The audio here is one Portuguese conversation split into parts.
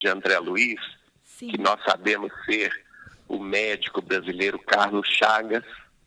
de André Luiz, Sim. que nós sabemos ser o médico brasileiro Carlos Chagas,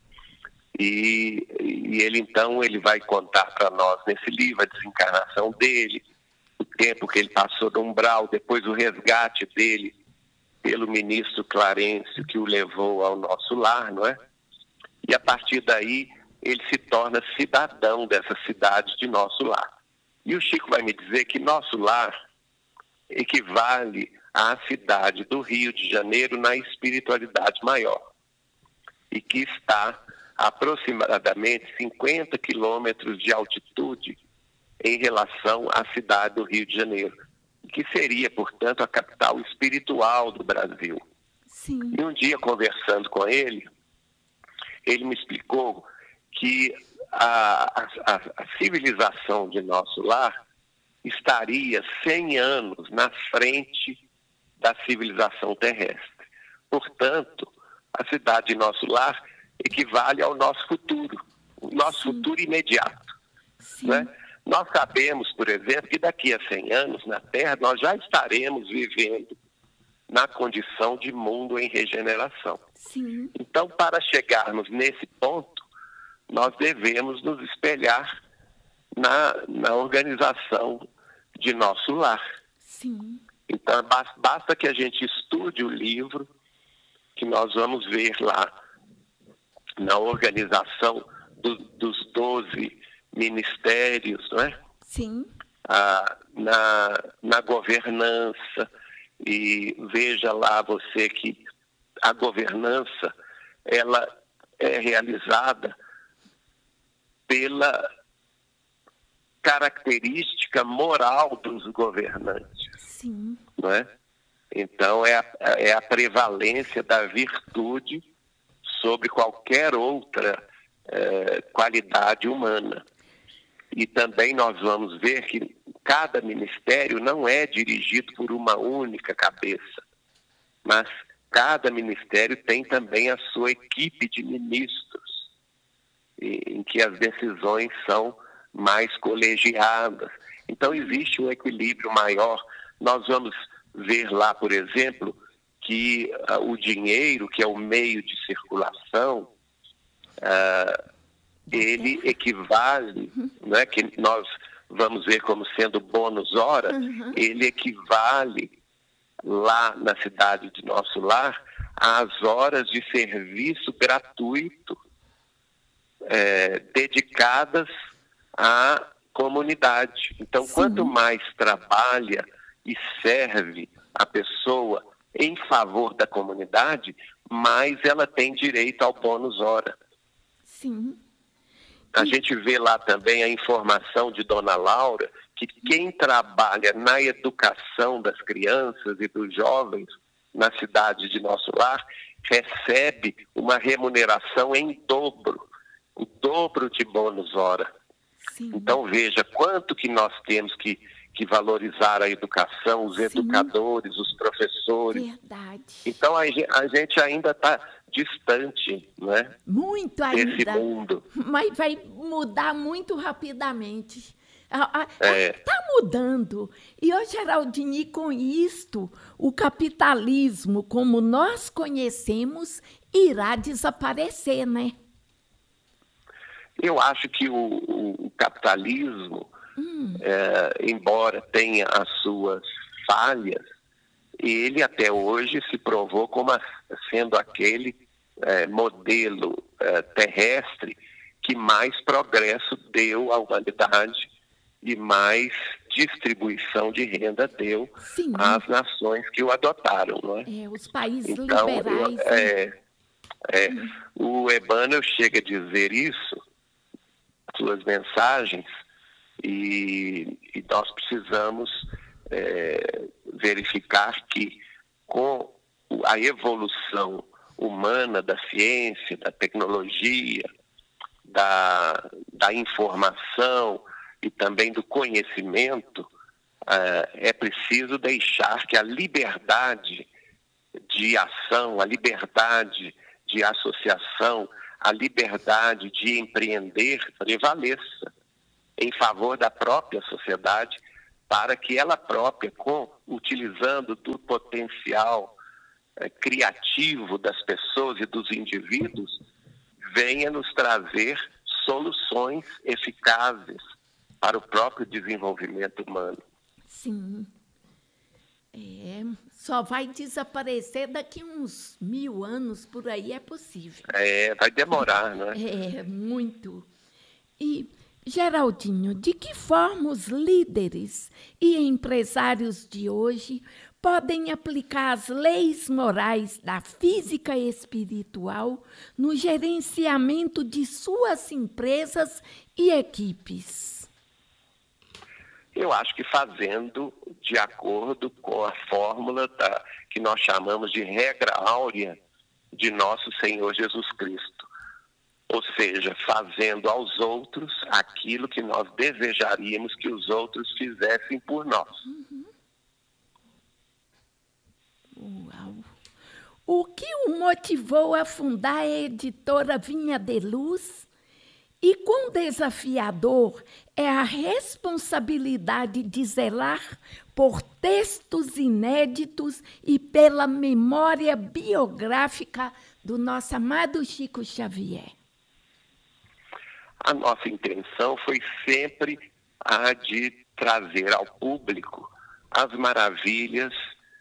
e ele então ele vai contar para nós nesse livro a desencarnação dele, o tempo que ele passou no umbral, depois o resgate dele pelo ministro Clarencio, que o levou ao nosso lar, não é? E a partir daí ele se torna cidadão dessa cidade de nosso lar. E o Chico vai me dizer que nosso lar equivale à cidade do Rio de Janeiro na espiritualidade maior, e que está a aproximadamente 50 quilômetros de altitude em relação à cidade do Rio de Janeiro, que seria, portanto, a capital espiritual do Brasil. Sim. E um dia, conversando com ele, ele me explicou que a civilização de nosso lar estaria 100 anos na frente da civilização terrestre. Portanto, a cidade de nosso lar equivale ao nosso futuro, o nosso Sim. futuro imediato. Sim. Né? Nós sabemos, por exemplo, que daqui a 100 anos, na Terra, nós já estaremos vivendo na condição de mundo em regeneração. Sim. Então, para chegarmos nesse ponto, nós devemos nos espelhar na organização de nosso lar. Sim. Então, basta que a gente estude o livro, que nós vamos ver lá na organização dos 12 ministérios, não é? Sim. Na governança, e veja lá você que a governança ela é realizada pela característica moral dos governantes. Sim. Não é? Então, é a prevalência da virtude sobre qualquer outra qualidade humana. E também nós vamos ver que cada ministério não é dirigido por uma única cabeça, mas cada ministério tem também a sua equipe de ministros, em que as decisões são mais colegiadas. Então, existe um equilíbrio maior. Nós vamos ver lá, por exemplo, que o dinheiro, que é o meio de circulação, ele equivale, né, que nós vamos ver como sendo bônus hora, ele equivale lá na cidade de nosso lar às horas de serviço gratuito dedicadas à comunidade. Então, Sim. quanto mais trabalha e serve a pessoa em favor da comunidade, mais ela tem direito ao bônus hora. Sim. A gente vê lá também a informação de Dona Laura, que quem trabalha na educação das crianças e dos jovens na cidade de nosso lar recebe uma remuneração em dobro, o dobro de bônus hora. Sim. Então veja quanto que nós temos que valorizar a educação, os educadores, os professores. Verdade. Então a gente ainda está distante, né, Muito desse ainda. mundo. Mas vai mudar muito rapidamente. É. Está mudando. E, ô Geraldine, com isto, o capitalismo, como nós conhecemos, irá desaparecer, né? Eu acho que o capitalismo, embora tenha as suas falhas, ele até hoje se provou como sendo aquele modelo terrestre que mais progresso deu à humanidade e mais distribuição de renda deu às nações que o adotaram, não é? Os países então, liberais. O Emmanuel chega a dizer isso, suas mensagens, e nós precisamos verificar que com a evolução humana da ciência, da tecnologia, da informação e também do conhecimento, é preciso deixar que a liberdade de ação, a liberdade de associação, a liberdade de empreender prevaleça em favor da própria sociedade, para que ela própria, com utilizando do potencial criativo das pessoas e dos indivíduos, venha nos trazer soluções eficazes para o próprio desenvolvimento humano. Sim. Só vai desaparecer daqui uns 1000 anos, por aí é possível. Vai demorar, não é? Muito. E, Geraldinho, de que forma os líderes e empresários de hoje podem aplicar as leis morais da física espiritual no gerenciamento de suas empresas e equipes? Eu acho que fazendo de acordo com a fórmula que nós chamamos de regra áurea de nosso Senhor Jesus Cristo. Ou seja, fazendo aos outros aquilo que nós desejaríamos que os outros fizessem por nós. Uau! O que o motivou a fundar a editora Vinha de Luz? E quão desafiador é a responsabilidade de zelar por textos inéditos e pela memória biográfica do nosso amado Chico Xavier? A nossa intenção foi sempre a de trazer ao público as maravilhas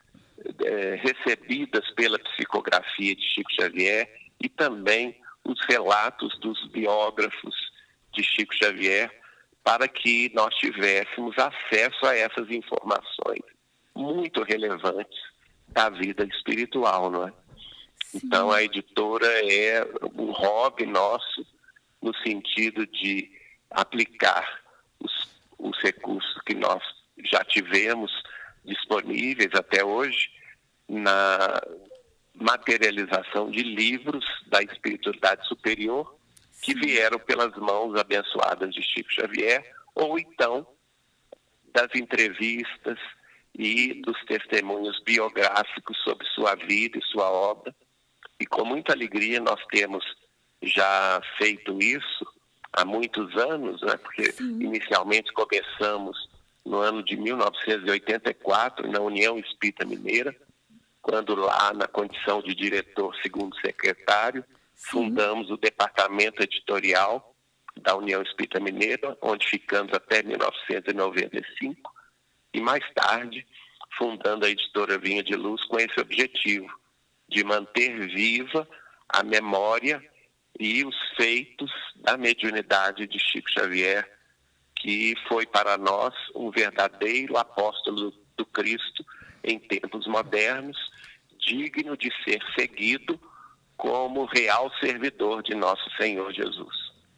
recebidas pela psicografia de Chico Xavier e também os relatos dos biógrafos de Chico Xavier, para que nós tivéssemos acesso a essas informações muito relevantes da vida espiritual, não é? Sim. Então, a editora é um hobby nosso, no sentido de aplicar os recursos que nós já tivemos disponíveis até hoje na materialização de livros da espiritualidade superior que vieram pelas mãos abençoadas de Chico Xavier, ou então das entrevistas e dos testemunhos biográficos sobre sua vida e sua obra. E com muita alegria nós temos já feito isso há muitos anos, né? Porque inicialmente começamos no ano de 1984 na União Espírita Mineira, quando lá, na condição de diretor segundo secretário, fundamos o departamento editorial da União Espírita Mineira, onde ficamos até 1995, e mais tarde, fundando a editora Vinha de Luz com esse objetivo, de manter viva a memória e os feitos da mediunidade de Chico Xavier, que foi para nós um verdadeiro apóstolo do Cristo em tempos modernos, digno de ser seguido como real servidor de nosso Senhor Jesus.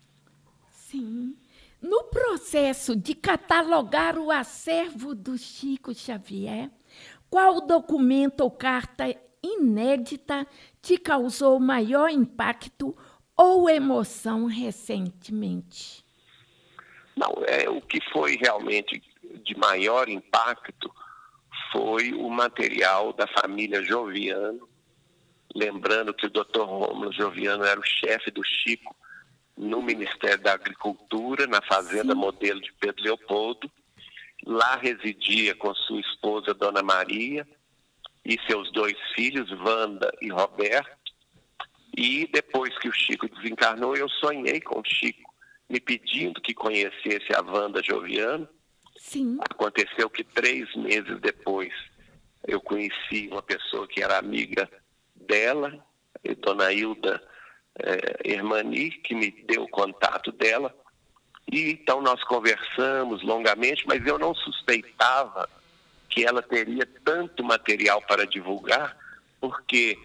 Sim. No processo de catalogar o acervo do Chico Xavier, qual documento ou carta inédita te causou maior impacto ou emoção recentemente? Não, o que foi realmente de maior impacto foi o material da família Joviano, lembrando que o Dr. Rômulo Joviano era o chefe do Chico no Ministério da Agricultura, na Fazenda Modelo de Pedro Leopoldo. Lá residia com sua esposa, Dona Maria, e seus 2 filhos, Wanda e Roberto. E depois que o Chico desencarnou, eu sonhei com o Chico, me pedindo que conhecesse a Wanda Joviano. Sim. Aconteceu que 3 meses depois eu conheci uma pessoa que era amiga dela, Dona Hilda Hermani, que me deu o contato dela. E então nós conversamos longamente, mas eu não suspeitava que ela teria tanto material para divulgar, porque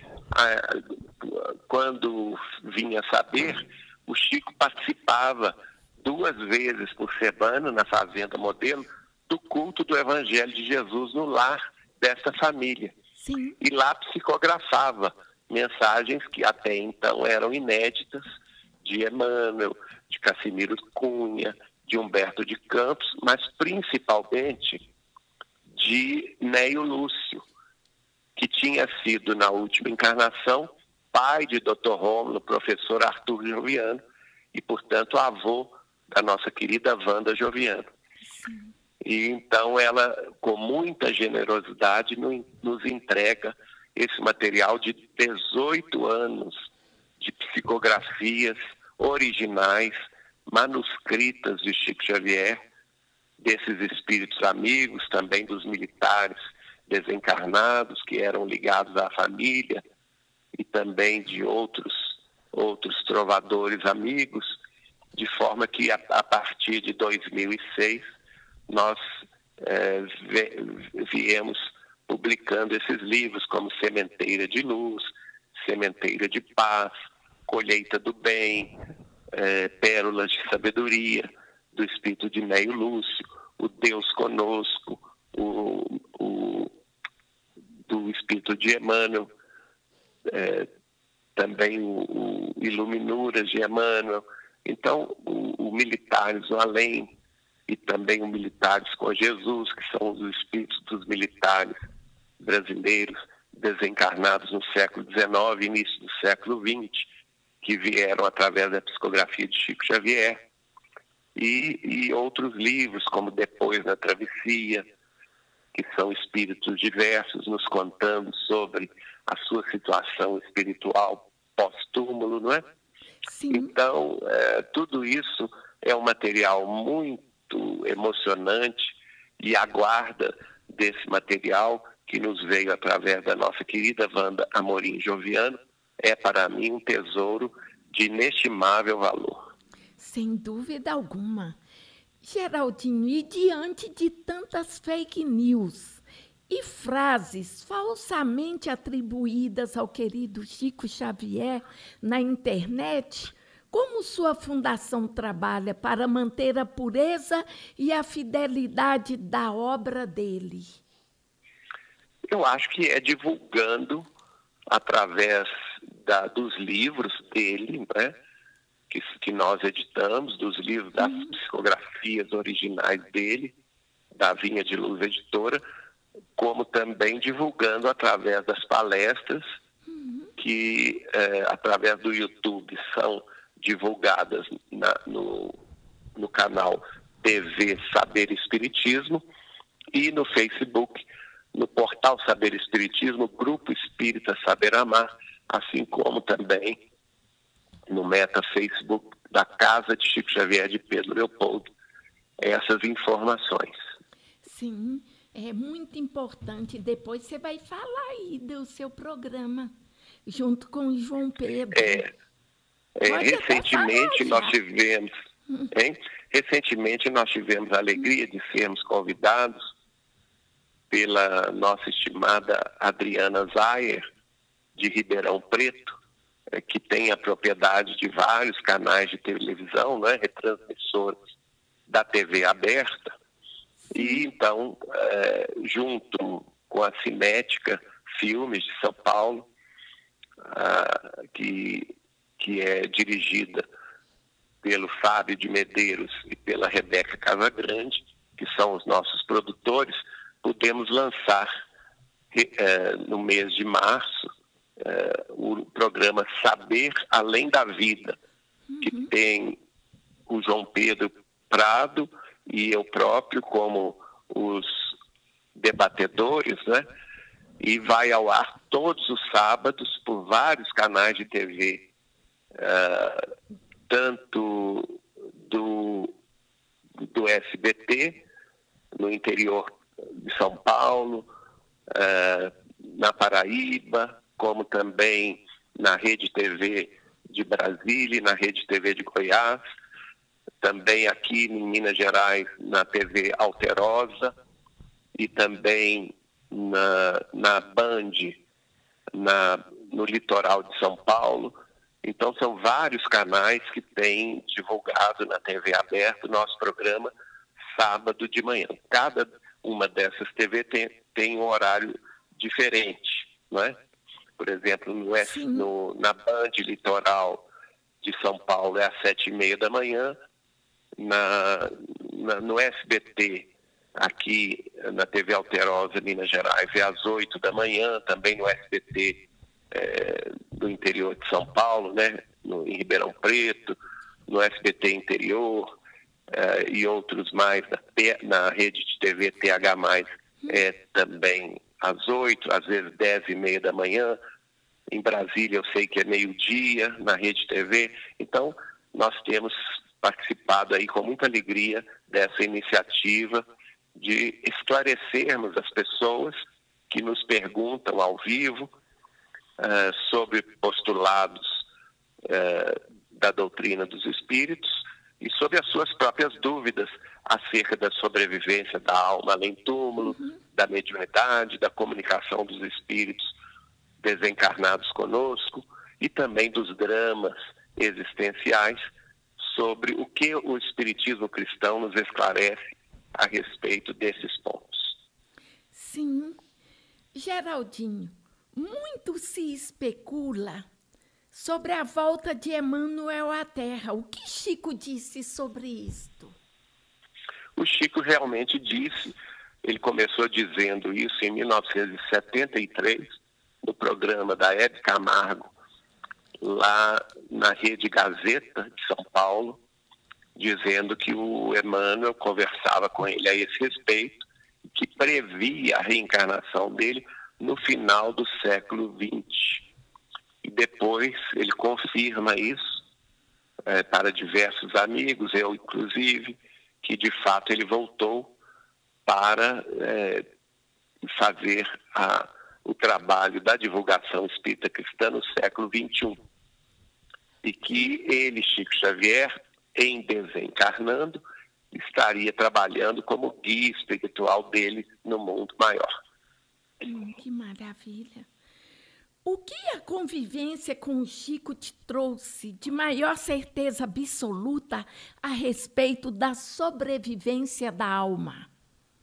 quando vinha saber, o Chico participava 2 vezes por semana na Fazenda Modelo do culto do Evangelho de Jesus no lar dessa família. Sim. E lá psicografava mensagens que até então eram inéditas, de Emmanuel, de Cassimiro Cunha, de Humberto de Campos, mas principalmente de Neio Lúcio, que tinha sido, na última encarnação, pai de Dr. Rômulo, professor Arthur Joviano, e, portanto, avô da nossa querida Wanda Joviano. Sim. E então ela, com muita generosidade, nos entrega esse material de 18 anos de psicografias originais, manuscritas de Chico Xavier, desses espíritos amigos, também dos militares desencarnados que eram ligados à família e também de outros trovadores amigos, de forma que a partir de 2006 nós viemos publicando esses livros como Sementeira de Luz, Sementeira de Paz, Colheita do Bem, Pérolas de Sabedoria, do Espírito de Neio Lúcio, o Deus Conosco, do Espírito de Emmanuel, também o Iluminuras de Emmanuel. Então, o Militares no Além e também o Militares com Jesus, que são os espíritos dos militares brasileiros desencarnados no século XIX, início do século XX, que vieram através da psicografia de Chico Xavier, e outros livros, como Depois na Travessia, que são espíritos diversos nos contando sobre a sua situação espiritual pós-túmulo, não é? Sim. Então, tudo isso é um material muito emocionante, e a guarda desse material, que nos veio através da nossa querida Wanda Amorim Joviano, é para mim um tesouro de inestimável valor. Sem dúvida alguma. Geraldinho, e diante de tantas fake news e frases falsamente atribuídas ao querido Chico Xavier na internet, como sua fundação trabalha para manter a pureza e a fidelidade da obra dele? Eu acho que é divulgando através dos livros dele, né, que nós editamos, dos livros das psicografias originais dele, da Vinha de Luz Editora, como também divulgando através das palestras que, através do YouTube, são divulgadas no canal TV Saber Espiritismo, e no Facebook, no portal Saber Espiritismo, Grupo Espírita Saber Amar, assim como também no meta Facebook da Casa de Chico Xavier de Pedro Leopoldo, essas informações. Sim, é muito importante. Depois você vai falar aí do seu programa, junto com o João Pedro. Recentemente nós tivemos a alegria de sermos convidados pela nossa estimada Adriana Zayer, de Ribeirão Preto, que tem a propriedade de vários canais de televisão, né, retransmissoras da TV aberta. E então, junto com a Cinética Filmes de São Paulo, que é dirigida pelo Fábio de Medeiros e pela Rebeca Casagrande, que são os nossos produtores, pudemos lançar no mês de março o programa Saber Além da Vida, que tem o João Pedro Prado e eu próprio como os debatedores, né? E vai ao ar todos os sábados por vários canais de TV, tanto do SBT, no interior de São Paulo, na Paraíba, como também na Rede TV de Brasília e na Rede TV de Goiás, também aqui em Minas Gerais, na TV Alterosa, e também na Band, no litoral de São Paulo. Então, são vários canais que têm divulgado na TV aberta o nosso programa sábado de manhã. Cada uma dessas TV tem um horário diferente, não é? Por exemplo, na Band Litoral de São Paulo é às 7h30 da manhã, no SBT, aqui na TV Alterosa, Minas Gerais, é às 8 da manhã, também no SBT do interior de São Paulo, né? Em Ribeirão Preto, no SBT Interior, e outros mais na rede de TV TH+, também às 8, às vezes 10h30 da manhã. Em Brasília eu sei que é meio-dia na rede TV. Então, nós temos participado aí com muita alegria dessa iniciativa de esclarecermos as pessoas que nos perguntam ao vivo sobre postulados da doutrina dos espíritos e sobre as suas próprias dúvidas acerca da sobrevivência da alma além túmulo, da mediunidade, da comunicação dos espíritos desencarnados conosco e também dos dramas existenciais, sobre o que o espiritismo cristão nos esclarece a respeito desses pontos. Sim. Geraldinho, muito se especula sobre a volta de Emmanuel à Terra. O que Chico disse sobre isto? O Chico realmente disse, ele começou dizendo isso em 1973, no programa da Hebe Camargo, lá na Rede Gazeta de São Paulo, dizendo que o Emmanuel conversava com ele a esse respeito, que previa a reencarnação dele no final do século XX. E depois ele confirma isso para diversos amigos, eu inclusive, que de fato ele voltou para fazer o trabalho da divulgação espírita cristã no século XXI. E que ele, Chico Xavier, em desencarnando, estaria trabalhando como guia espiritual dele no mundo maior. Que maravilha! O que a convivência com o Chico te trouxe de maior certeza absoluta a respeito da sobrevivência da alma?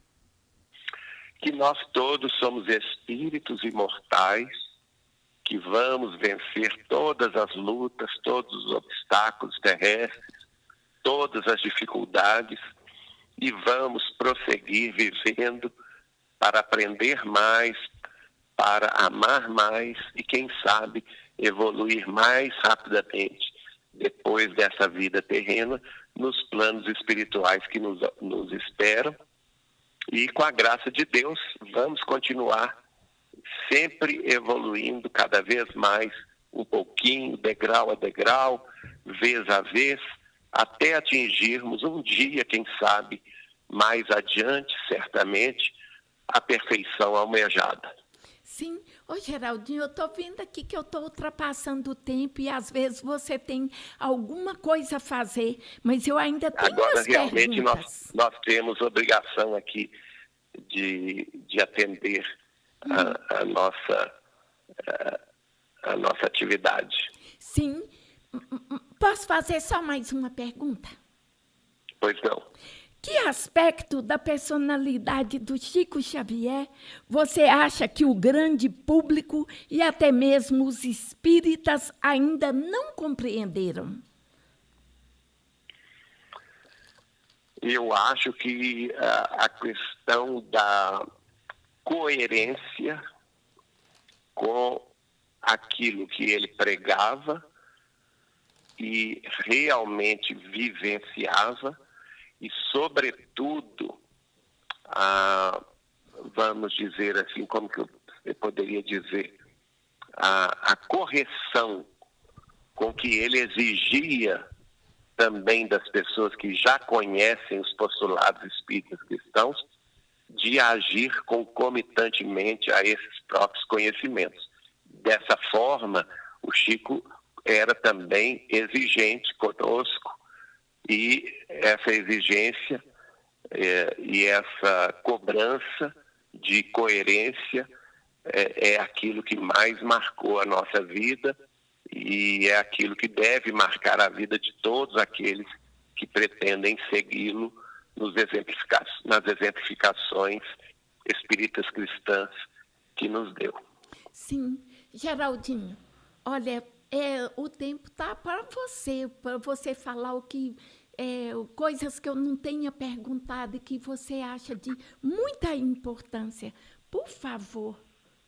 Que nós todos somos espíritos imortais, que vamos vencer todas as lutas, todos os obstáculos terrestres, todas as dificuldades, e vamos prosseguir vivendo para aprender mais, para amar mais e, quem sabe, evoluir mais rapidamente depois dessa vida terrena nos planos espirituais que nos esperam. E, com a graça de Deus, vamos continuar sempre evoluindo cada vez mais, um pouquinho, degrau a degrau, vez a vez, até atingirmos um dia, quem sabe, mais adiante, certamente, a perfeição almejada. Sim. Ô, Geraldinho, eu estou vendo aqui que eu estou ultrapassando o tempo e, às vezes, você tem alguma coisa a fazer, mas eu ainda tenho Agora, as realmente, perguntas. nós temos obrigação aqui de atender a nossa atividade. Sim. Posso fazer só mais uma pergunta? Pois não. Que aspecto da personalidade do Chico Xavier você acha que o grande público e até mesmo os espíritas ainda não compreenderam? Eu acho que a questão da coerência com aquilo que ele pregava e realmente vivenciava, e, sobretudo, vamos dizer assim, como que eu poderia dizer, a correção com que ele exigia também das pessoas que já conhecem os postulados espíritas cristãos, de agir concomitantemente a esses próprios conhecimentos. Dessa forma, o Chico era também exigente conosco, e essa exigência e essa cobrança de coerência é aquilo que mais marcou a nossa vida e é aquilo que deve marcar a vida de todos aqueles que pretendem segui-lo nas exemplificações espíritas cristãs que nos deu. Sim. Geraldinho, olha, o tempo está para você falar o que coisas que eu não tenha perguntado e que você acha de muita importância. Por favor.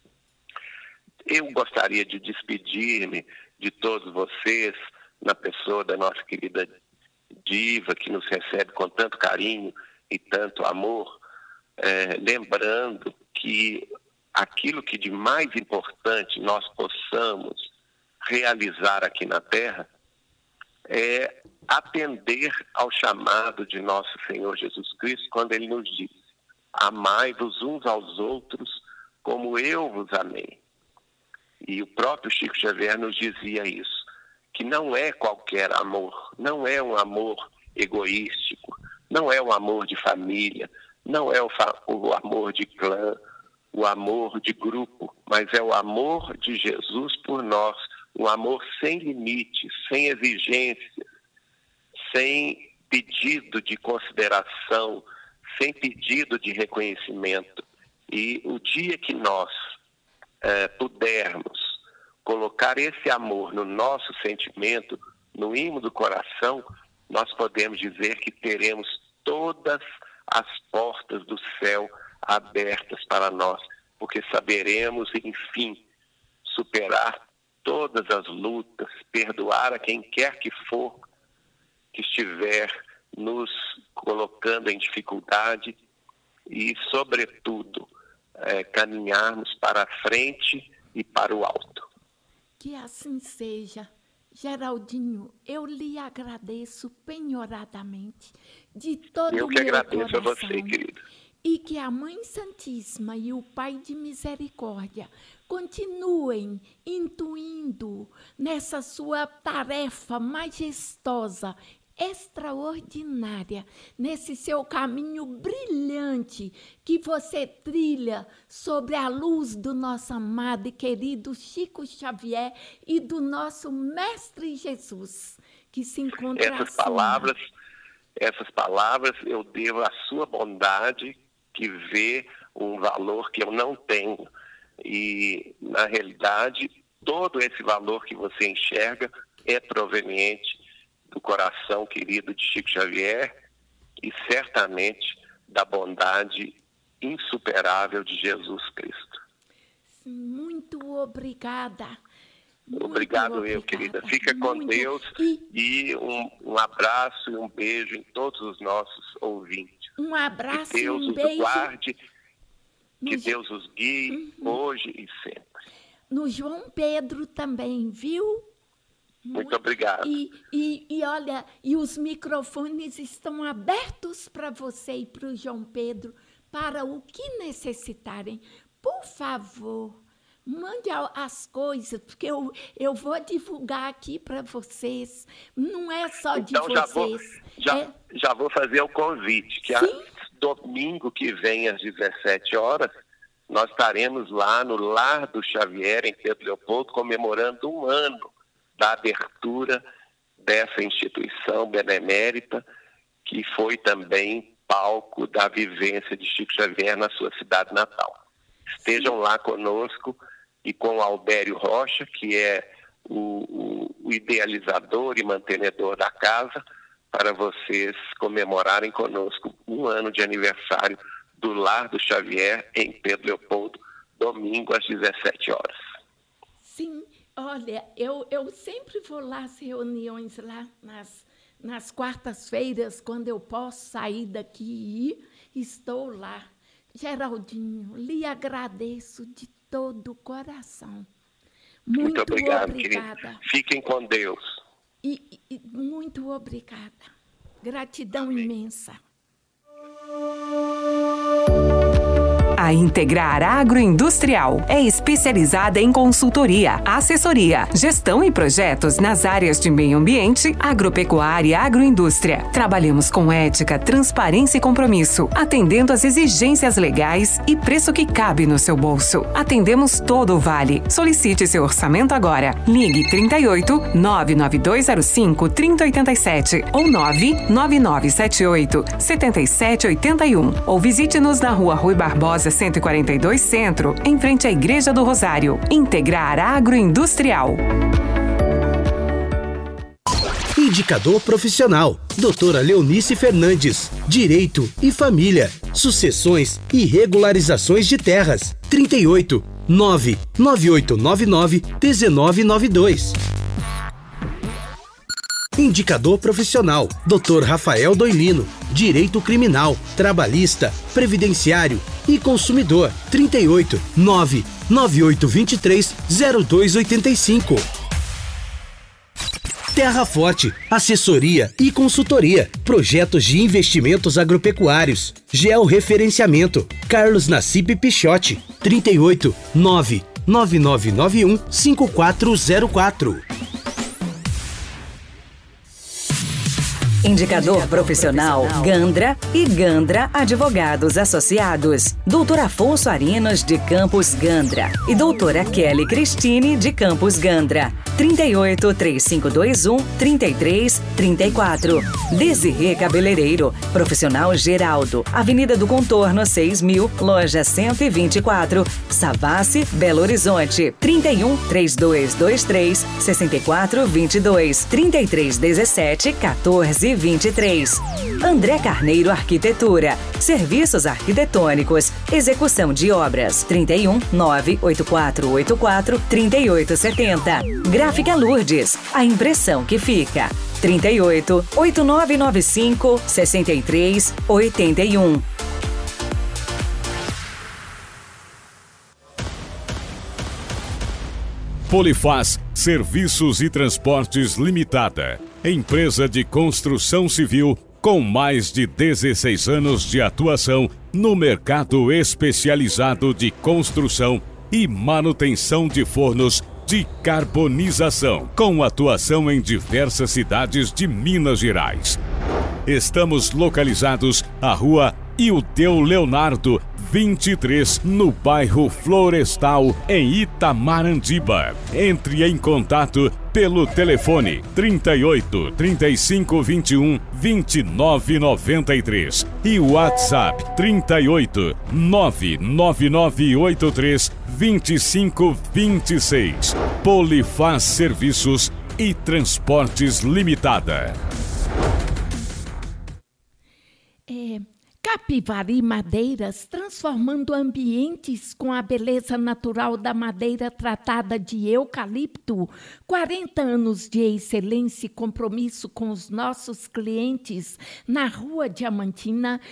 Eu gostaria de despedir-me de todos vocês, na pessoa da nossa querida diva que nos recebe com tanto carinho e tanto amor, lembrando que aquilo que de mais importante nós possamos realizar aqui na Terra é atender ao chamado de nosso Senhor Jesus Cristo, quando Ele nos diz: amai-vos uns aos outros como eu vos amei. E o próprio Chico Xavier nos dizia isso, que não é qualquer amor, não é um amor egoístico, não é um amor de família, não é o amor de clã, o amor de grupo, mas é o amor de Jesus por nós, um amor sem limites, sem exigências, sem pedido de consideração, sem pedido de reconhecimento. E o dia que nós pudermos colocar esse amor no nosso sentimento, no ímã do coração, nós podemos dizer que teremos todas as portas do céu abertas para nós, porque saberemos, enfim, superar todas as lutas, perdoar a quem quer que for que estiver nos colocando em dificuldade e, sobretudo, caminharmos para a frente e para o alto. Que assim seja. Geraldinho, eu lhe agradeço penhoradamente de todo o meu coração. Eu que agradeço a você, querida. E que a Mãe Santíssima e o Pai de Misericórdia continuem intuindo nessa sua tarefa majestosa, extraordinária, nesse seu caminho brilhante que você trilha sobre a luz do nosso amado e querido Chico Xavier e do nosso Mestre Jesus, que se encontra Essas palavras eu devo à sua bondade, que vê um valor que eu não tenho. E, na realidade, todo esse valor que você enxerga é proveniente do coração querido de Chico Xavier e, certamente, da bondade insuperável de Jesus Cristo. Muito obrigada. Obrigado eu, querida. Fica com Deus e um abraço e um beijo em todos os nossos ouvintes. Um abraço e um beijo. Que Deus os guarde, que Deus os guie hoje e sempre. No João Pedro também, viu? Muito obrigado. E olha, e os microfones estão abertos para você e para o João Pedro, para o que necessitarem. Por favor, mande as coisas, porque eu vou divulgar aqui para vocês. Não é só de vocês. Já vou fazer o convite, que domingo que vem, às 17 horas, nós estaremos lá no Lar do Xavier, em Pedro Leopoldo, comemorando 1 ano da abertura dessa instituição benemérita, que foi também palco da vivência de Chico Xavier na sua cidade natal. Estejam lá conosco e com o Albério Rocha, que é o idealizador e mantenedor da casa, para vocês comemorarem conosco 1 ano de aniversário do Lar do Xavier em Pedro Leopoldo, domingo às 17 horas. Sim, olha, eu sempre vou lá às reuniões lá nas quartas-feiras, quando eu posso sair daqui e ir, estou lá. Geraldinho, lhe agradeço de todo o coração. Muito obrigado, obrigada. Querido. Fiquem com Deus. Muito obrigada. Gratidão imensa. A Integrar Agroindustrial é especializada em consultoria, assessoria, gestão e projetos nas áreas de meio ambiente, agropecuária e agroindústria. Trabalhamos com ética, transparência e compromisso, atendendo às exigências legais e preço que cabe no seu bolso. Atendemos todo o Vale. Solicite seu orçamento agora. Ligue 38 99205 3087 ou 99978 7781 ou visite-nos na Rua Rui Barbosa 142 Centro, em frente à Igreja do Rosário. Integrar Agroindustrial. Indicador profissional. Doutora Leonice Fernandes. Direito e família. Sucessões e regularizações de terras. 38 99899 1992. Indicador profissional, Dr. Rafael Doilino. Direito criminal, trabalhista, previdenciário e consumidor. 38 99823 0285. Terra Forte, assessoria e consultoria, projetos de investimentos agropecuários, georreferenciamento, Carlos Nassib Pichotti, 38 99991 5404. Indicador profissional Gandra e Gandra Advogados Associados. Doutor Afonso Arinos de Campos Gandra e doutora Kelly Cristine de Campos Gandra. 38 3521 3334. Desirê Cabeleireiro, Profissional Geraldo, Avenida do Contorno 6000, Loja 124, Savassi, Belo Horizonte. 31 3223 6422 3317 1423. André Carneiro Arquitetura, Serviços Arquitetônicos, Execução de Obras. 31 98484 3870. Gráfica Lourdes, a impressão que fica. 38 8995 6381. Polifaz Serviços e Transportes Limitada. Empresa de construção civil com mais de 16 anos de atuação no mercado especializado de construção e manutenção de fornos de carbonização, com atuação em diversas cidades de Minas Gerais. Estamos localizados à Rua Ildeu Leonardo, 23, no bairro Florestal, em Itamarandiba. Entre em contato pelo telefone 38 35 21 29 93 e o WhatsApp 38 99983 25 26. Polifaz Serviços e Transportes Limitada. Capivari Madeiras, transformando ambientes com a beleza natural da madeira tratada de eucalipto. 40 anos de excelência e compromisso com os nossos clientes, na Rua Diamantina,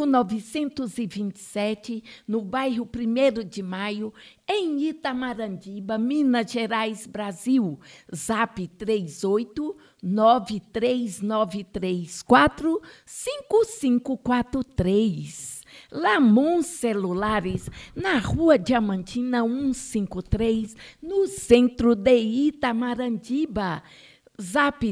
1927, no bairro 1º de Maio, em Itamarandiba, Minas Gerais, Brasil. Zap 38 93934 5543. Lamon Celulares, na Rua Diamantina 153, no centro de Itamarandiba. Zap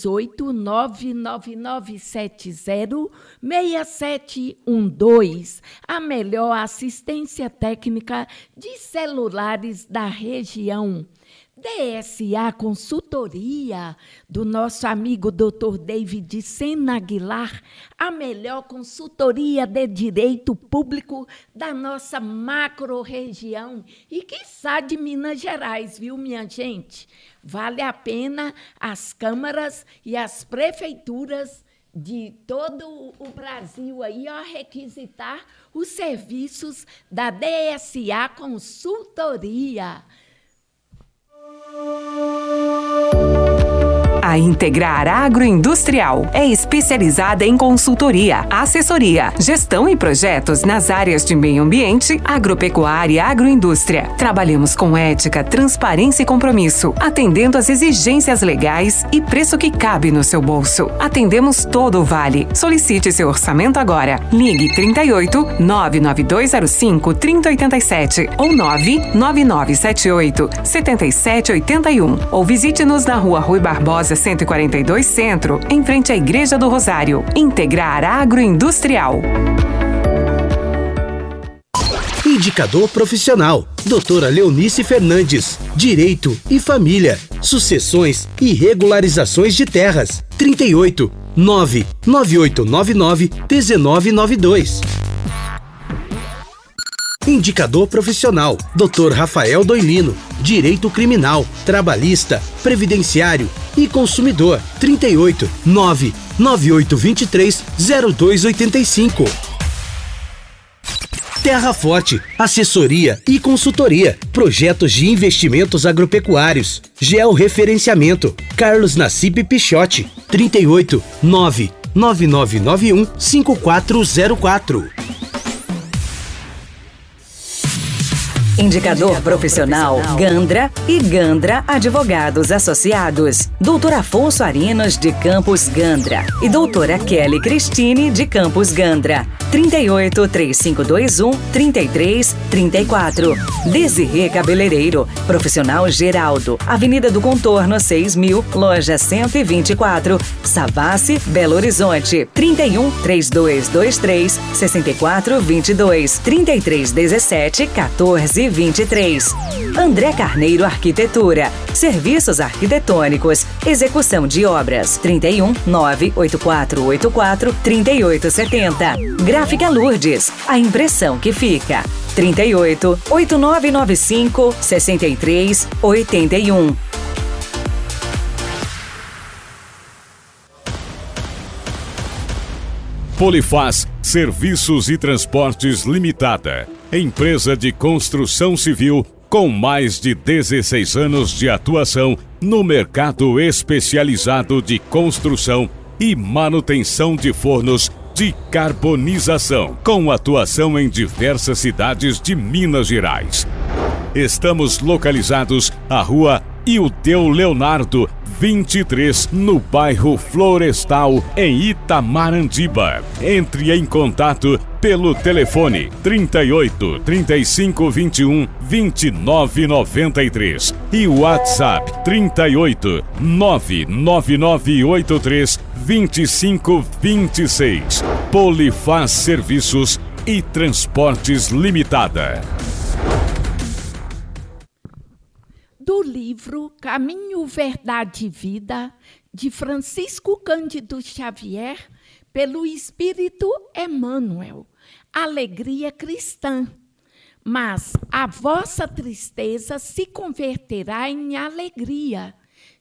38999706712. A melhor assistência técnica de celulares da região. DSA Consultoria, do nosso amigo Dr. David Sena Aguilar, a melhor consultoria de direito público da nossa macro-região e, quiçá, de Minas Gerais, viu, minha gente? Vale a pena as câmaras e as prefeituras de todo o Brasil aí, ó, requisitar os serviços da DSA Consultoria. A Integrar Agroindustrial é especializada em consultoria, assessoria, gestão e projetos nas áreas de meio ambiente, agropecuária e agroindústria. Trabalhamos com ética, transparência e compromisso, atendendo às exigências legais e preço que cabe no seu bolso. Atendemos todo o Vale. Solicite seu orçamento agora. Ligue 38 99205 3087 ou 99978 7781 ou visite-nos na Rua Rui Barbosa 142 Centro, em frente à Igreja do Rosário. Integrar Agroindustrial. Indicador profissional, doutora Leonice Fernandes. Direito e família, sucessões e regularizações de terras. 38 99899 1992. Indicador profissional, Dr. Rafael Doilino. Direito criminal, trabalhista, previdenciário e consumidor. 38 99823 0285. Terra Forte, assessoria e consultoria, projetos de investimentos agropecuários, georreferenciamento, Carlos Nassib Pichotti, 38 99991 5404. Indicador profissional Gandra e Gandra Advogados Associados. Doutor Afonso Arinos de Campos Gandra e doutora Kelly Cristine de Campos Gandra. 38 3521 3334. Desirê Cabeleireiro, Profissional Geraldo, Avenida do Contorno 6.000, Loja 124, Savassi, Belo Horizonte. 31 3223 6422 3317 1423. André Carneiro Arquitetura, Serviços Arquitetônicos, Execução de Obras. 31 98484 3870. Gráfica Lourdes, a impressão que fica. 38 8995 6381. Polifaz Serviços e Transportes Limitada. Empresa de construção civil com mais de 16 anos de atuação no mercado especializado de construção e manutenção de fornos de carbonização, com atuação em diversas cidades de Minas Gerais. Estamos localizados à Rua Ildeu Leonardo, 23, no bairro Florestal, em Itamarandiba. Entre em contato pelo telefone 38 35 21 29 93 e o WhatsApp 38 99983 25 26. Polifaz Serviços e Transportes Limitada. Do livro Caminho, Verdade e Vida, de Francisco Cândido Xavier, pelo Espírito Emmanuel. Alegria cristã. Mas a vossa tristeza se converterá em alegria.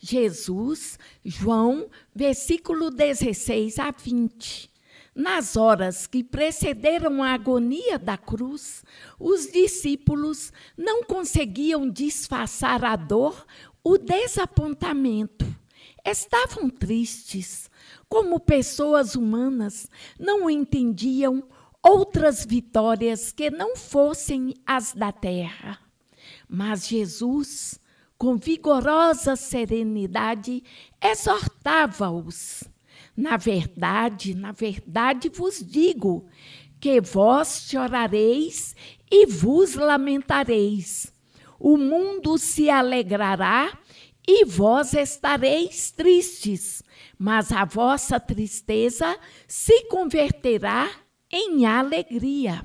Jesus, João, versículo 16 a 20. Nas horas que precederam a agonia da cruz, os discípulos não conseguiam disfarçar a dor, o desapontamento. Estavam tristes, como pessoas humanas, não entendiam outras vitórias que não fossem as da terra. Mas Jesus, com vigorosa serenidade, exortava-os. Na verdade vos digo, que vós chorareis e vos lamentareis. O mundo se alegrará e vós estareis tristes, mas a vossa tristeza se converterá em alegria.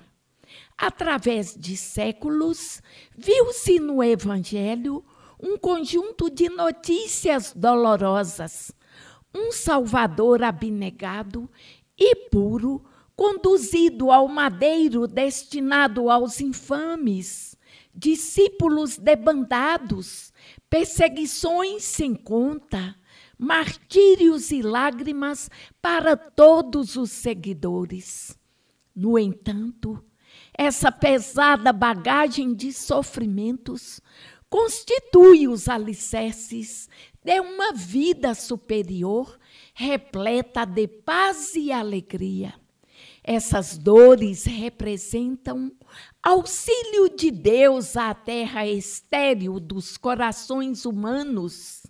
Através de séculos, viu-se no Evangelho um conjunto de notícias dolorosas. Um Salvador abnegado e puro, conduzido ao madeiro destinado aos infames, discípulos debandados, perseguições sem conta, martírios e lágrimas para todos os seguidores. No entanto, essa pesada bagagem de sofrimentos constitui os alicerces de uma vida superior, repleta de paz e alegria. Essas dores representam auxílio de Deus à terra estéril dos corações humanos.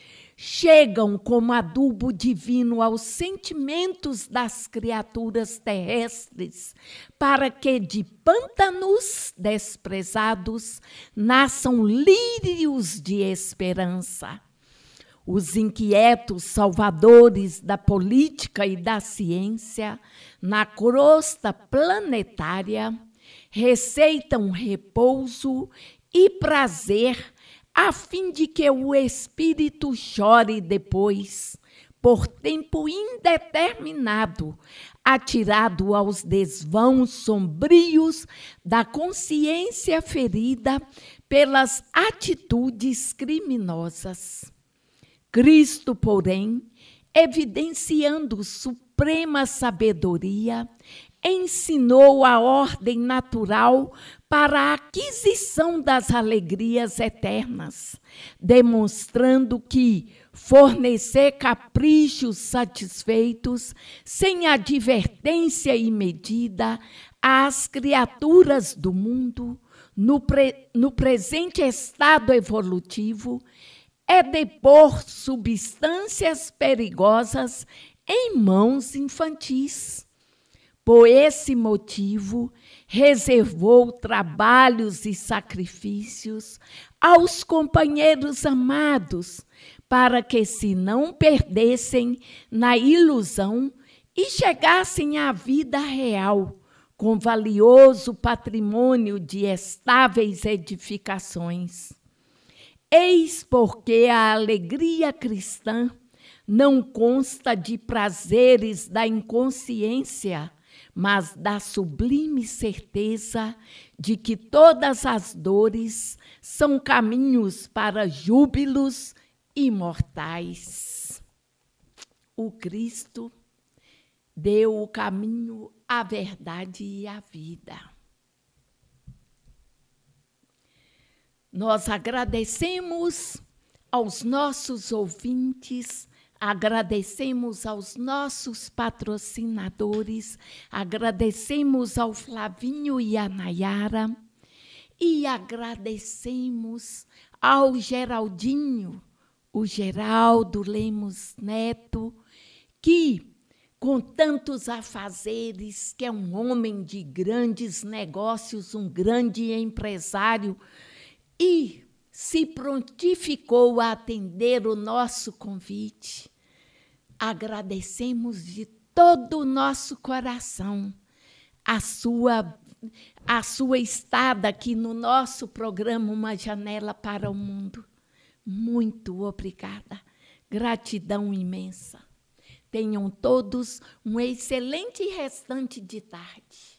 Chegam como adubo divino aos sentimentos das criaturas terrestres, para que de pântanos desprezados nasçam lírios de esperança. Os inquietos salvadores da política e da ciência, na crosta planetária, receitam repouso e prazer, a fim de que o espírito chore depois, por tempo indeterminado, atirado aos desvãos sombrios da consciência ferida pelas atitudes criminosas. Cristo, porém, evidenciando suprema sabedoria, ensinou a ordem natural para a aquisição das alegrias eternas, demonstrando que fornecer caprichos satisfeitos, sem advertência e medida, às criaturas do mundo, no presente estado evolutivo, é depor substâncias perigosas em mãos infantis. Por esse motivo, reservou trabalhos e sacrifícios aos companheiros amados, para que se não perdessem na ilusão e chegassem à vida real, com valioso patrimônio de estáveis edificações. Eis porque a alegria cristã não consta de prazeres da inconsciência, mas da sublime certeza de que todas as dores são caminhos para júbilos imortais. O Cristo deu o caminho, a verdade e a vida. Nós agradecemos aos nossos ouvintes, agradecemos aos nossos patrocinadores, agradecemos ao Flavinho e à Nayara e agradecemos ao Geraldinho, o Geraldo Lemos Neto, que, com tantos afazeres, que é um homem de grandes negócios, um grande empresário, e se prontificou a atender o nosso convite. Agradecemos de todo o nosso coração a sua estada aqui no nosso programa Uma Janela para o Mundo. Muito obrigada. Gratidão imensa. Tenham todos um excelente restante de tarde.